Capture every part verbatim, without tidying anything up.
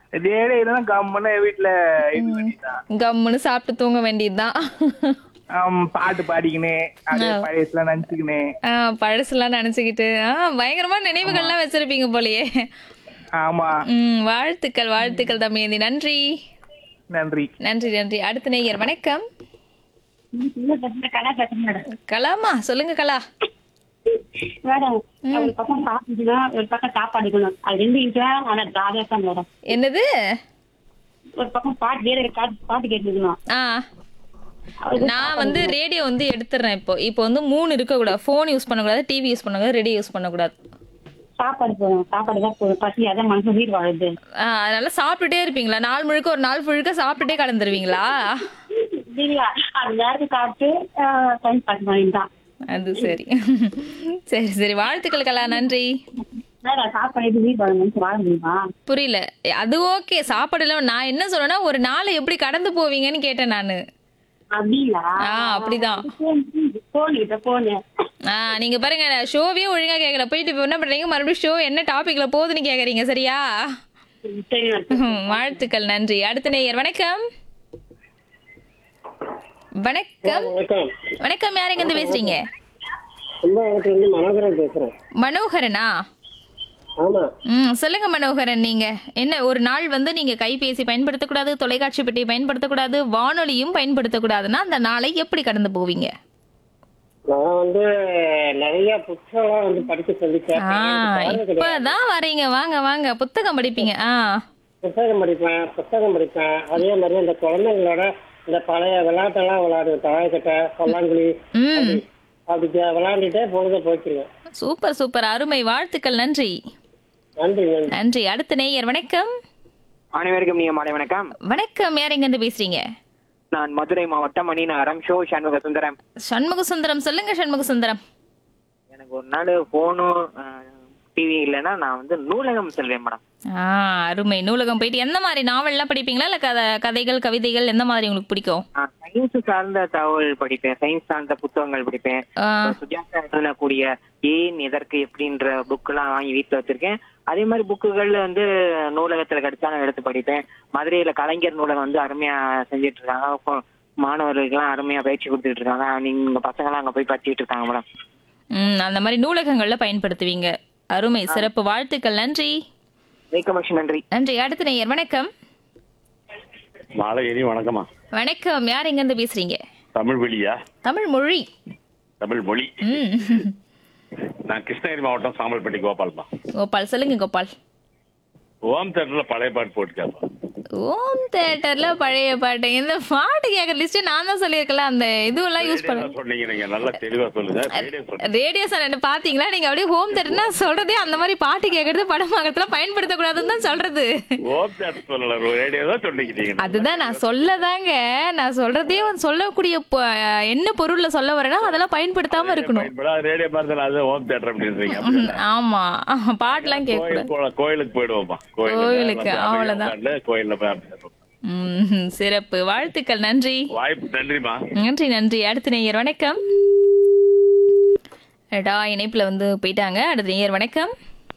டேடே இதெல்லாம் கம்முன்னு வீட்டுல இது பண்ணிட்டான். கம்முன்னு சாப்பிட்டு தூங்க வேண்டியதுதான். ஆம், பாட்டு பாடிக்கினே அப்படியே பழையசுல நினைச்சுக்கினே. ஆ, பழசுலாம் நினைச்சுக்கிட்டு ஆ பயங்கரமா நினைவுகள்லாம் வச்சிருப்பீங்க போலயே. ஆமா, ம் வாழ்த்துக்கள் வாழ்த்துக்கள் தம்பியந்தி. நன்றி நன்றி. நன்றி நன்றி. அடுத்த நேயர் வணக்கம். கலா பேசுறேன் மேடம். கலாமா சொல்லுங்க கலா. மேடம் ஒரு பக்கம் சாப்பிட்டுனா ஒரு பக்கம் சாப்பாடுக்கணும். அது ரெண்டு இன்ச்சா ஆனா ஜாலியா தான் மேடம். என்னது? ஒரு பக்கம் பாட்டு வேற பாட்டு பாட்டு கேட்டுக்கணும். ஆ, நான் வந்து ரேடியோ வந்து எடுத்துறேன். இப்போ இப்போ வந்து மூணு இருக்கக்கூடாது. ஃபோன் யூஸ் பண்ணக்கூடாது, டிவி யூஸ் பண்ணக்கூடாது, ரேடியோ யூஸ் பண்ணக்கூடாது. சாப்பாடு போதும், சாப்பாடு தான் போதும். பசி அதான் மனசு உயிர் வாழுது. ஆ, அதனால சாப்பிட்டுட்டே இருப்பீங்களா? நாள் முழுக்க ஒரு நாள் முழுக்க சாப்பிட்டுட்டே கலந்துருவீங்களா? இல்லையா அந்த நேரத்துக்கு சாப்பிட்டு டைம் பாஸ் பண்ணிட்டான். அது சரி. சரி சரி, வாழ்த்துக்கள் கலா. நன்றி. மேடம் சாப்பாடு உயிர் வாழ மனசு வாழ முடியுமா? புரியல. அது ஓகே, சாப்பாடுல நான் என்ன சொல்றேன்னா ஒரு நாளை எப்படி கடந்து போவீங்கன்னு கேட்டேன் நானு. அப்படிங்களா? ஆ, அப்படிதான். போன் கிட்ட போனு. ஆ, நீங்க பாருங்க, ஷோவே ஒழுங்கா கேட்கல, போயிட்டு இப்போ என்ன பண்றீங்க, மறுபடியும் ஷோ என்ன டாபிக்ல போகுதுன்னு கேக்குறீங்க. சரியா? சரி ம், வாழ்த்துக்கள். நன்றி. அடுத்த நேயர் வணக்கம். வணக்கம் வணக்கம். வணக்கம். யார் எங்க இருந்து பேசுறீங்க? கும்பகோணத்துல இருந்து மனோகரன் பேசுறேன். மனோகரனா? ஆமா. ம், சொல்லுங்க மனோகரன். நீங்க என்ன ஒரு நாள் வந்து நீங்க கைபேசி பயன்படுத்தக்கூடாது, தொலைக்காட்சி பெட்டி பயன்படுத்தக்கூடாது, வானொலியும் பயன்படுத்தக்கூடாதுன்னா அந்த நாளை எப்படி கடந்து போவீங்க? நான் வந்து நிறைய புத்தகம் வந்து படிக்க சொல்லிட்டேன். ஆ, இப்பதான் வரீங்க. வாங்க வாங்க, புத்தகம் படிப்பீங்க. ஆ, புத்தகம் படிப்பேன் புத்தகம் படிப்பேன் அதே மாதிரி இந்த குழந்தைங்களோட இந்த பழைய விளையாட்டெல்லாம் விளையாடுவேன். தாயக்கட்டை, பல்லாங்குழி ம், அப்படி விளையாண்டுட்டே பொழுத போய்க்கிருவேன். சூப்பர் சூப்பர், அருமை. வாழ்த்துக்கள். நன்றி நன்றி நன்றி. நன்றி. அடுத்த நேயர் வணக்கம். அனைவருக்கும் நீங்க மாலை வணக்கம். வணக்கம். யார் எங்க இருந்து பேசுறீங்க? நான் மதுரை மாவட்டம் மணிநகரம் ஷோ சண்முக சுந்தரம். சண்முக சுந்தரம். சொல்லுங்க சண்முக சுந்தரம். எனக்கு ஒரு நாள் போனும் டிவி இல்லைன்னா நான் வந்து நூலகம் செல்வேன் மேடம். ஆ, அருமை. நூலகம் போயிட்டு எந்த மாதிரி நாவல்லாம் படிப்பீங்களா, இல்ல கதை கதைகள் கவிதைகள் எந்த மாதிரி உங்களுக்கு பிடிக்கும்? சயின்ஸ் சார்ந்த தகவல் படிப்பேன், சயின்ஸ் சார்ந்த புத்தகங்கள் படிப்பேன். ஆ, சுஜாதா எழுதக்கூடிய ஏன் எதற்கு எப்படின்ற புக் எல்லாம் வாங்கி வீட்டுல வச்சிருக்கேன். அதே மாதிரி புக்குகள் வந்து நூலகத்துல கிடைச்சா நான் எடுத்து படிப்பேன். மதுரையில கலைஞர் நூலகம் வந்து அருமையா செஞ்சுட்டு இருக்காங்க. இப்போ மாணவர்களுக்கெல்லாம் அருமையா பயிற்சி கொடுத்துட்டு இருக்காங்க. நீங்க பசங்க எல்லாம் அங்க போய் படிச்சுட்டு இருக்காங்க மேடம். ம், அந்த மாதிரி நூலகங்கள்ல பயன்படுத்துவீங்க. அருமை, சிறப்பு. வாழ்த்துக்கள். நன்றி மிக்க மகிழ்ச்சி. நன்றி. நன்றி. அடுத்த நேயர் வணக்கம். மாலை இனி வணக்கம்மா. வணக்கம். யார் எங்க இருந்து பேசுறீங்க? தமிழ் வெளியா? தமிழ் மொழி. தமிழ் மொழி. ம், நான் கிருஷ்ணகிரி மாவட்டம் சாம்பல்பட்டி கோபால்மா. கோபால். சொல்லுங்க கோபால். ஓம் தேட்டர்ல பழைய பாட்டு போட்டு கேட்போம். ஓம் தியேட்டர்ல பழைய பாட்டு. இந்த பாட்டு கேட்கற லிஸ்ட் நான் தான் சொல்லியிருக்கல. அந்த இதுவெல்லாம் யூஸ் பண்ண சொன்னீங்க, நீங்க நல்லா தெளிவா சொல்லுங்க. ரேடியோ சார் பாத்தீங்களா? நீங்க அப்படியே ஹோம் தியேட்டர்னா சொல்றதே அந்த மாதிரி பாட்டு கேட்கறது படமாகத்துல பயன்படுத்தக்கூடாதுன்னு தான் சொல்றது. ஓம் தேட்டர் சொல்லல, ரேடியோ தான் சொன்னீங்க. அதுதான் நான் சொல்லதாங்க. நான் சொல்றதே சொல்லக்கூடிய பொ- என்ன பொருள்ல சொல்ல வரேன்னா அதெல்லாம் பயன்படுத்தாம இருக்கணும். ரேடியோ பார்த்தா அது ஓம் தேட்டர் அப்படின்றீங்க. ம், ஆமா. பாட்டுலாம் கேட்கக்கூடாது. கோயில் கோயிலுக்கு போயிடுவோம்மா. கோயிலுக்கு, அவ்வளவுதான். கோயில்ல போய் அப்படி ம், சிறப்பு. வாழ்த்துக்கள். நன்றி வாய்ப்பு. நன்றிமா. நன்றி நன்றி. அடுத்த நேயர் வணக்கம். டா இணைப்புல வந்து போயிட்டாங்க. அடுத்த நேயர் வணக்கம்.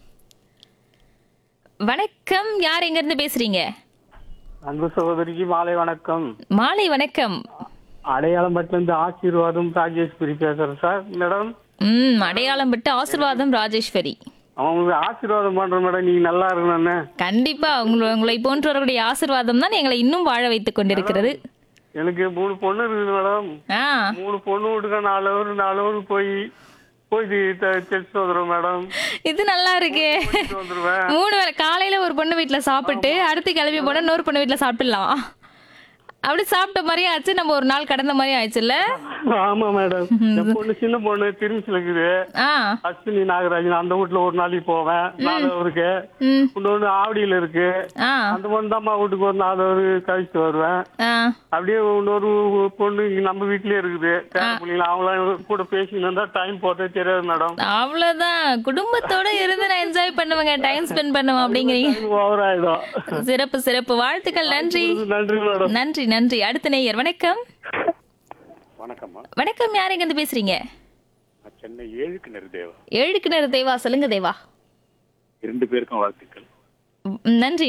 வணக்கம். யார் எங்க இருந்து பேசுறீங்க? அன்பு சகோதரிக்கு மாலை வணக்கம். மாலை வணக்கம். அடையாளம் பட்டில இருந்து ஆசீர்வாதம் ராஜேஸ்வரி பேசுறேன் சார். மேடம் ம், அடையாளம் விட்டு ஆசீர்வாதம் ராஜேஸ்வரி. அவங்க ஆசீர்வாதம் பண்றேன் மேடம், நீங்க நல்லா இருக்கணும்னு. கண்டிப்பா உங்களை உங்களை போன்றவர்களுடைய ஆசீர்வாதம் தான் எங்களை இன்னும் வாழ வைத்துக் கொண்டிருக்கிறது. எனக்கு மூணு பொண்ணு இருக்குது மேடம். ஆ, மூணு பொண்ணு விட்டுக்க நாலு ஹவர் நாலு ஹவர் போய் போய் செல்ஸ் வந்துடும் மேடம். இது நல்லா இருக்கு. வந்துருவேன். மூணு வேளை காலையில ஒரு பொண்ணு வீட்டுல சாப்பிட்டு அடுத்து கிளம்பி போனா இன்னொரு பொண்ணு வீட்டுல சாப்பிடலாம். அப்படி சாப்பிட்ட மாதிரி ஆச்சு, நம்ம ஒரு நாள் கடந்த மாதிரி ஆயிடுச்சுல்ல. ஆமா மேடம். என் பொண்ணு சின்ன பொண்ணு திரும்பிச்சு இருக்குது. ஆ, அஸ்வினி நாகராஜன், அந்த வீட்டுல ஒரு நாளைக்கு போவேன் நாலு ஹவருக்கு. ம், இன்னொன்னு ஆவடியில இருக்கு, ஆ, அந்த பொண்ணு தான் அம்மா வீட்டுக்கு ஒரு நாலு ஹவர் கழிச்சு வருவேன். ஆ, அப்படியே இன்னொரு பொண்ணு இங்க நம்ம வீட்லயே இருக்குது. பிள்ளைங்க அவங்களாம் கூட பேசிட்டு இருந்தா டைம் போட்டே தெரியாது மேடம். அவ்வளவுதான். குடும்பத்தோட இருந்து நான் என்ஜாய் பண்ணுவேங்க, டைம் ஸ்பெண்ட் பண்ணுவேன் அப்படிங்கிறீங்க. ஓவர் ஆயிடும். சிறப்பு சிறப்பு. வாழ்த்துக்கள். நன்றி நன்றி மேடம். நன்றி நன்றி. அடுத்த நேயர் வணக்கம். வணக்கம்மா. வணக்கம். யார் எங்க இருந்து பேசுறீங்க? நான் சென்னை ஏழு கிணறு தேவா. ஏழு கிணறு தேவா. சொல்லுங்க தேவா. இரண்டு பேருக்கும் வாழ்த்துக்கள். ம், நன்றி